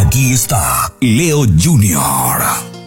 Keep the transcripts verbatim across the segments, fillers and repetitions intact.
Aquí está Leo Junior.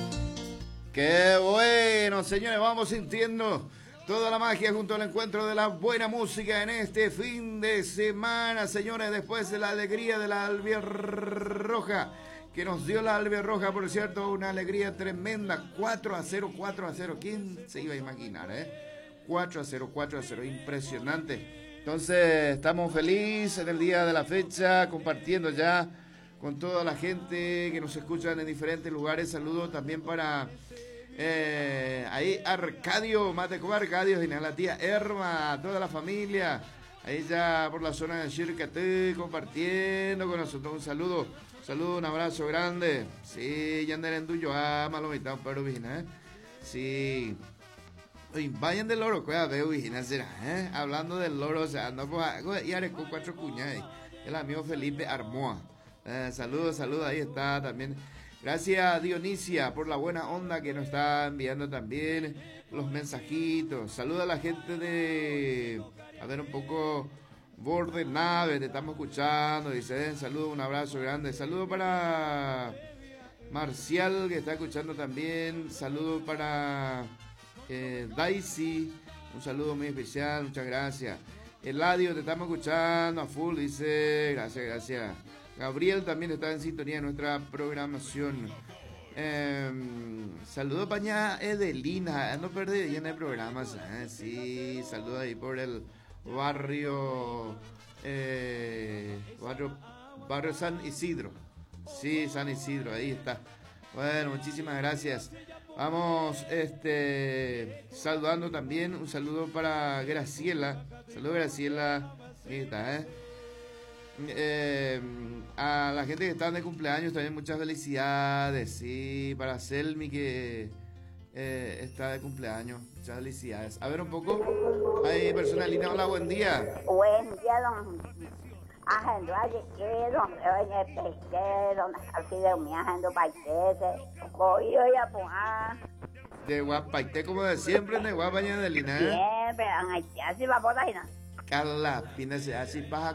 Qué bueno, señores, vamos sintiendo toda la magia junto al encuentro de la buena música en este fin de semana, señores, después de la alegría de la albirroja, que nos dio la albirroja, por cierto, una alegría tremenda, cuatro a cero, cuatro a cero, ¿quién se iba a imaginar, eh? cuatro a cero, cuatro a cero, impresionante. Entonces, estamos felices en el día de la fecha, compartiendo ya con toda la gente que nos escuchan en diferentes lugares. Saludos también para eh, ahí Arcadio, Mateco Arcadio, y la tía Erma, toda la familia, ahí ya por la zona de Chircatí, compartiendo con nosotros. Un saludo, un saludo, un abrazo grande. Sí, ya andan en tuyo, ama lo mitad, pero vigina, ¿eh? Sí. Oye, vayan del loro, cuidado, veo vigina, será, ¿eh? Hablando del loro, o sea, no pues, y areco cuatro cuñas, el amigo Felipe Armoa. Eh, saludos, saludos, ahí está también. Gracias Dionisia por la buena onda que nos está enviando también, los mensajitos. Saluda a la gente de, a ver un poco, Borde Nave, te estamos escuchando, dice, saludos, un abrazo grande. Saludo para Marcial que está escuchando también, saludo para eh, Daisy, un saludo muy especial, muchas gracias. Eladio, te estamos escuchando a full, dice, gracias, gracias. Gabriel también está en sintonía de nuestra programación. Eh, saludo para Edelina, no perdí en el programa, ¿eh? Sí, saludo ahí por el barrio, eh, barrio, barrio San Isidro. Sí, San Isidro, ahí está. Bueno, muchísimas gracias. Vamos, este, saludando también, un saludo para Graciela. Saludos Graciela, ahí está, ¿eh? Eh, a la gente que está de cumpleaños también muchas felicidades, sí, para Selmi que eh, está de cumpleaños, muchas felicidades. A ver un poco, hay personas lindas, hola, buen día. Buen día, don Agendo, ayer, don Oye, Pesqué, don Alcides, mi Agendo, Paitese, Coyo y Apuá. De Guapaité, como de siempre, de Guapaña de Lina. Siempre, así va por ahí, ¿no? Carla, pínese así, baja.